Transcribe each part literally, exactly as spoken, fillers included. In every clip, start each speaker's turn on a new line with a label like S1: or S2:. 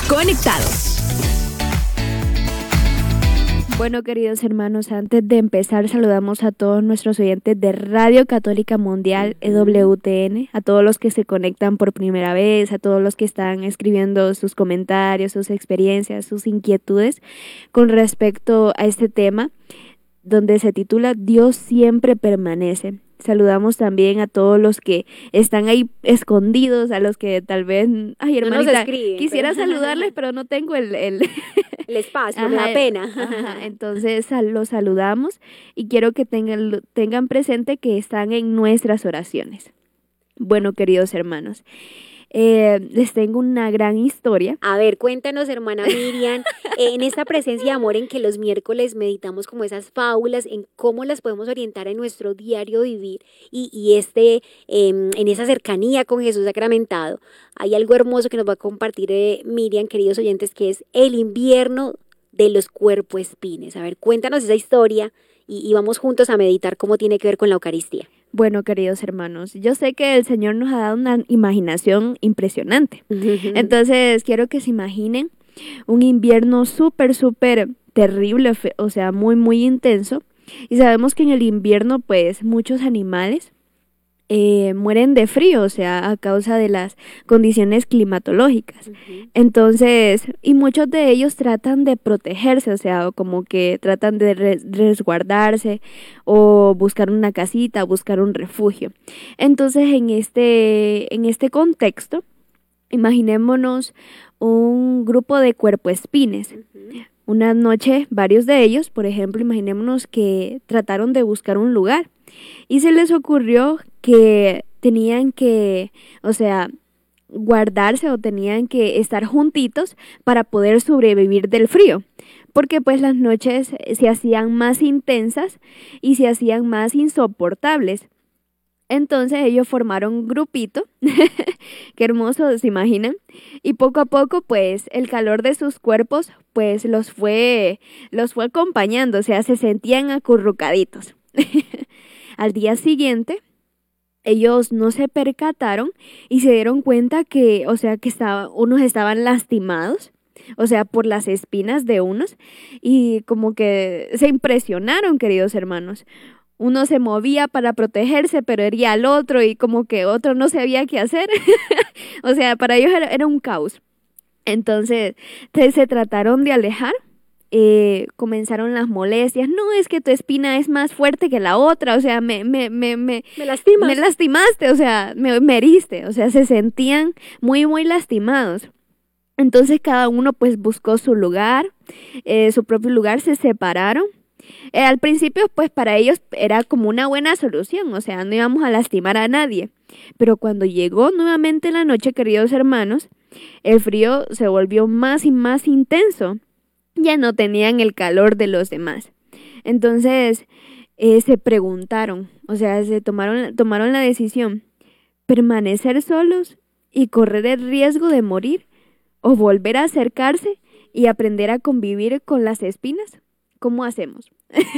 S1: conectados. Bueno, queridos hermanos, antes de empezar saludamos a todos nuestros oyentes de Radio Católica Mundial, E W T N, a todos los que se conectan por primera vez, a todos los que están escribiendo sus comentarios, sus experiencias, sus inquietudes con respecto a este tema, donde se titula Dios siempre permanece. Saludamos también a todos los que están ahí escondidos, a los que tal vez, ay hermanita, no escriben, quisiera pero... saludarles, pero no tengo el, el...
S2: el espacio, ajá, me da pena.
S1: Ajá, entonces los saludamos y quiero que tengan, tengan presente que están en nuestras oraciones. Bueno, queridos hermanos, Eh, les tengo una gran historia.
S2: A ver, cuéntanos, hermana Miriam, en esta presencia de amor en que los miércoles meditamos como esas fábulas, en cómo las podemos orientar en nuestro diario vivir y, y este, eh, en esa cercanía con Jesús sacramentado. Hay algo hermoso que nos va a compartir eh, Miriam, queridos oyentes, que es el invierno de los cuerpoespines. A ver, cuéntanos esa historia y, y vamos juntos a meditar cómo tiene que ver con la Eucaristía.
S1: Bueno, queridos hermanos, yo sé que el Señor nos ha dado una imaginación impresionante. Entonces, quiero que se imaginen un invierno súper, súper terrible, o sea, muy, muy intenso. Y sabemos que en el invierno, pues, muchos animales eh, mueren de frío, o sea, a causa de las condiciones climatológicas. Uh-huh. Entonces, y muchos de ellos tratan de protegerse, o sea, como que tratan de res- resguardarse o buscar una casita, buscar un refugio. Entonces, en este, en este contexto, imaginémonos un grupo de cuerpoespines. Uh-huh. Una noche, varios de ellos, por ejemplo, imaginémonos que trataron de buscar un lugar y se les ocurrió que tenían que, o sea, guardarse o tenían que estar juntitos para poder sobrevivir del frío, porque pues las noches se hacían más intensas y se hacían más insoportables. Entonces ellos formaron un grupito, qué hermoso, ¿se imaginan? Y poco a poco, pues, el calor de sus cuerpos, pues, los fue, los fue acompañando, o sea, se sentían acurrucaditos. Al día siguiente, ellos no se percataron y se dieron cuenta que, o sea, que estaba, unos estaban lastimados, o sea, por las espinas de unos, y como que se impresionaron, queridos hermanos. Uno se movía para protegerse, pero hería al otro y como que otro no sabía qué hacer. O sea, para ellos era, era un caos. Entonces, se, se trataron de alejar. Eh, comenzaron las molestias. No, es que tu espina es más fuerte que la otra. O sea, me, me, me, me,
S2: me lastimas.
S1: Me lastimaste, o sea, me, me heriste. O sea, se sentían muy, muy lastimados. Entonces, cada uno pues buscó su lugar, eh, su propio lugar, se separaron. Eh, al principio, pues para ellos era como una buena solución, o sea, no íbamos a lastimar a nadie. Pero cuando llegó nuevamente la noche, queridos hermanos, el frío se volvió más y más intenso. Ya no tenían el calor de los demás. Entonces, eh, se preguntaron, o sea, se tomaron, tomaron la decisión, permanecer solos y correr el riesgo de morir, o volver a acercarse y aprender a convivir con las espinas. ¿Cómo hacemos?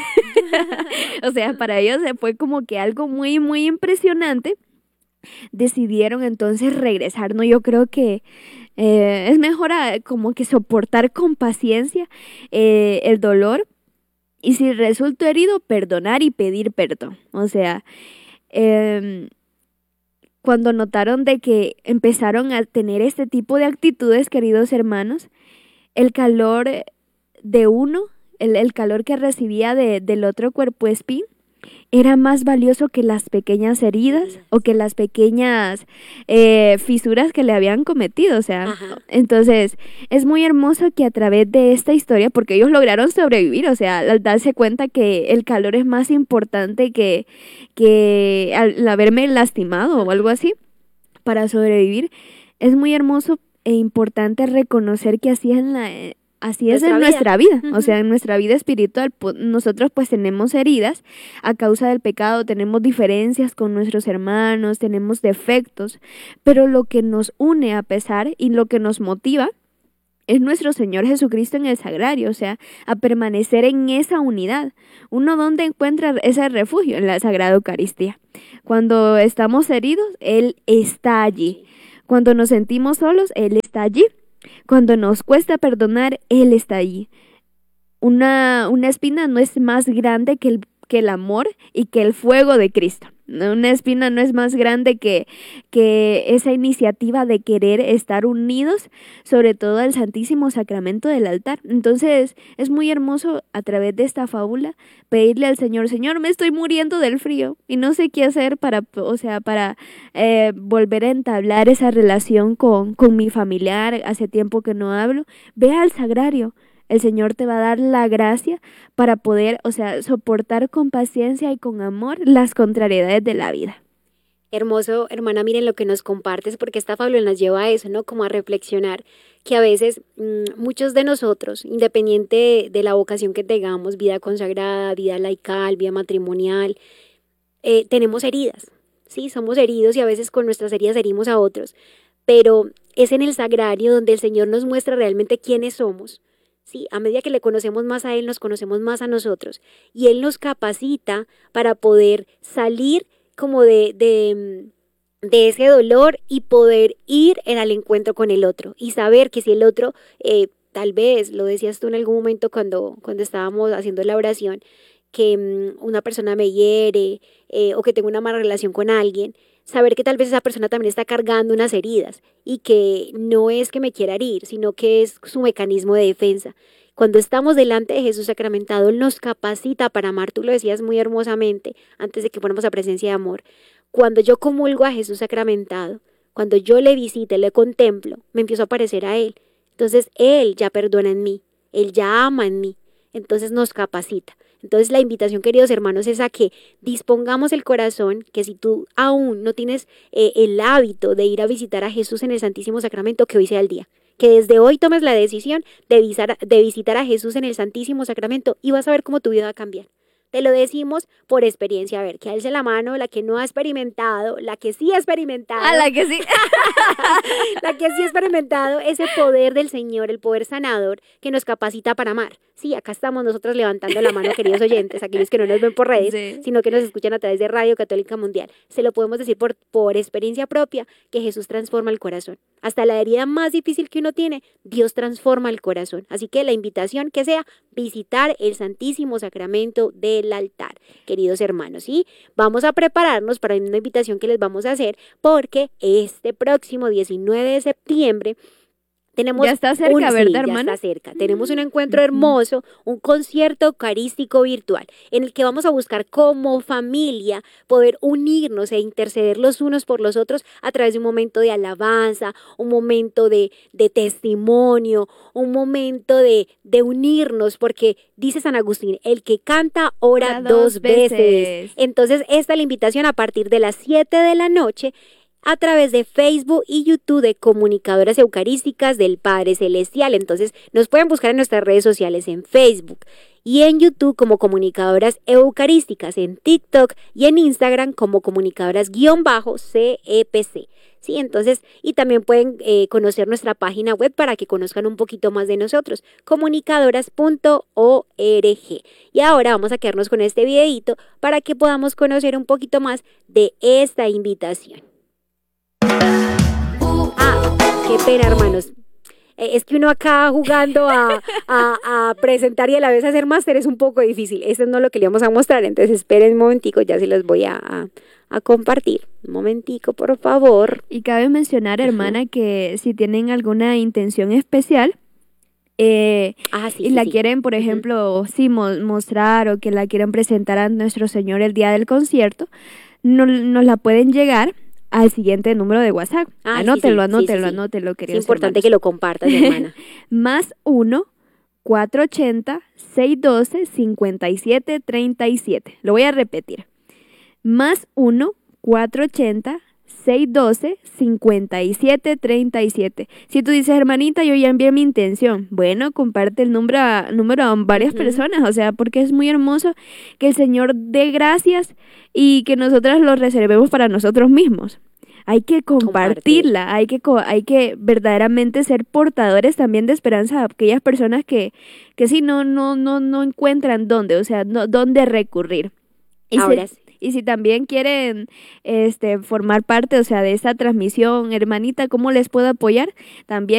S1: O sea, para ellos fue como que algo muy, muy impresionante. Decidieron entonces regresar, ¿no? Yo creo que eh, es mejor a, como que soportar con paciencia eh, el dolor y si resultó herido, perdonar y pedir perdón. O sea, eh, cuando notaron de que empezaron a tener este tipo de actitudes, queridos hermanos, el calor de uno, El, el calor que recibía de, del otro cuerpoespín era más valioso que las pequeñas heridas o que las pequeñas eh, fisuras que le habían cometido, o sea, Ajá. Entonces es muy hermoso que a través de esta historia, porque ellos lograron sobrevivir, o sea, al darse cuenta que el calor es más importante que, que al haberme lastimado o algo así para sobrevivir, es muy hermoso e importante reconocer que así es la... Así es en nuestra vida, uh-huh. O sea, en nuestra vida espiritual, pues, nosotros pues tenemos heridas a causa del pecado, tenemos diferencias con nuestros hermanos, tenemos defectos, pero lo que nos une a pesar y lo que nos motiva es nuestro Señor Jesucristo en el sagrario, o sea, a permanecer en esa unidad. Uno donde encuentra ese refugio en la Sagrada Eucaristía. Cuando estamos heridos, Él está allí. Cuando nos sentimos solos, Él está allí. Cuando nos cuesta perdonar, Él está allí. Una, una espina no es más grande que el, que el amor y que el fuego de Cristo. Una espina no es más grande que, que esa iniciativa de querer estar unidos, sobre todo al Santísimo Sacramento del altar. Entonces es muy hermoso a través de esta fábula pedirle al Señor: Señor, me estoy muriendo del frío y no sé qué hacer para, o sea, para eh, volver a entablar esa relación con, con mi familiar. Hace tiempo que no hablo. Ve al sagrario. El Señor te va a dar la gracia para poder, o sea, soportar con paciencia y con amor las contrariedades de la vida.
S2: Hermoso, hermana, miren lo que nos compartes, porque esta fábula nos lleva a eso, ¿no? Como a reflexionar que a veces mmm, muchos de nosotros, independiente de, de la vocación que tengamos, vida consagrada, vida laical, vida matrimonial, eh, tenemos heridas, ¿sí? Somos heridos y a veces con nuestras heridas herimos a otros, pero es en el sagrario donde el Señor nos muestra realmente quiénes somos. Sí, a medida que le conocemos más a Él, nos conocemos más a nosotros y Él nos capacita para poder salir como de, de, de ese dolor y poder ir en al encuentro con el otro y saber que si el otro, eh, tal vez, lo decías tú en algún momento cuando, cuando estábamos haciendo la oración, que um, una persona me hiere eh, o que tengo una mala relación con alguien, saber que tal vez esa persona también está cargando unas heridas y que no es que me quiera herir, sino que es su mecanismo de defensa. Cuando estamos delante de Jesús sacramentado, Él nos capacita para amar. Tú lo decías muy hermosamente antes de que fuéramos a presencia de amor. Cuando yo comulgo a Jesús sacramentado, cuando yo le visite, le contemplo, me empiezo a parecer a Él. Entonces Él ya perdona en mí, Él ya ama en mí, entonces nos capacita. Entonces la invitación, queridos hermanos, es a que dispongamos el corazón, que si tú aún no tienes eh, el hábito de ir a visitar a Jesús en el Santísimo Sacramento, que hoy sea el día. Que desde hoy tomes la decisión de visitar, de visitar a Jesús en el Santísimo Sacramento y vas a ver cómo tu vida va a cambiar. Te lo decimos por experiencia. A ver, que alce la mano la que no ha experimentado, la que sí ha experimentado.
S1: Ah, la que sí.
S2: La que sí ha experimentado ese poder del Señor, el poder sanador que nos capacita para amar. Sí, acá estamos nosotros levantando la mano, queridos oyentes, aquellos que no nos ven por redes, sí, sino que nos escuchan a través de Radio Católica Mundial. Se lo podemos decir por, por experiencia propia, que Jesús transforma el corazón. Hasta la herida más difícil que uno tiene, Dios transforma el corazón. Así que la invitación que sea visitar el Santísimo Sacramento del altar, queridos hermanos. Y vamos a prepararnos para una invitación que les vamos a hacer, porque este próximo diecinueve de septiembre tenemos
S1: ya está cerca,
S2: un,
S1: ¿verdad,
S2: sí,
S1: hermana?
S2: Ya está cerca. Tenemos un encuentro hermoso, un concierto eucarístico virtual, en el que vamos a buscar como familia poder unirnos e interceder los unos por los otros a través de un momento de alabanza, un momento de, de testimonio, un momento de, de unirnos, porque dice San Agustín, el que canta ora dos, dos veces. veces. Entonces, esta es la invitación a partir de las siete de la noche, a través de Facebook y YouTube de Comunicadoras Eucarísticas del Padre Celestial. Entonces nos pueden buscar en nuestras redes sociales, en Facebook y en YouTube como Comunicadoras Eucarísticas, en TikTok y en Instagram como Comunicadoras-C E P C. Sí, entonces, y también pueden eh, conocer nuestra página web para que conozcan un poquito más de nosotros, comunicadoras punto org. Y ahora vamos a quedarnos con este videito para que podamos conocer un poquito más de esta invitación. Ah, qué pena, hermanos. Eh, es que uno acá jugando a, a, a presentar y a la vez hacer máster es un poco difícil. Eso no es lo que le vamos a mostrar. Entonces esperen un momentico, ya se los voy a, a, a compartir. Un momentico, por favor.
S1: Y cabe mencionar, hermana, uh-huh. que si tienen alguna intención especial, eh, ah, sí, y sí, la sí. quieren, por ejemplo, uh-huh. sí, mo- mostrar o que la quieren presentar a nuestro Señor el día del concierto, no, nos la pueden llegar al siguiente número de WhatsApp. Ah, anótelo, sí, sí, anótelo, sí, sí, anótelo, queridos
S2: Es importante
S1: hermanos.
S2: Que lo compartas, hermana.
S1: Más uno, cuatro ochenta, seiscientos doce, cincuenta y siete, treinta y siete. Lo voy a repetir. Más uno, cuatro ochenta, seiscientos doce, cincuenta y siete, treinta y siete. Si tú dices, hermanita, yo ya envié mi intención, bueno, comparte el número a, número a varias uh-huh. personas, o sea, porque es muy hermoso que el Señor dé gracias y que nosotras lo reservemos para nosotros mismos. Hay que compartirla, Compartir. hay que hay que verdaderamente ser portadores también de esperanza a aquellas personas que, que sí no, no, no, no encuentran dónde, o sea, no, dónde recurrir. Y
S2: Ahora sí.
S1: Y si también quieren este, formar parte, o sea, de esta transmisión, hermanita, ¿cómo les puedo apoyar? También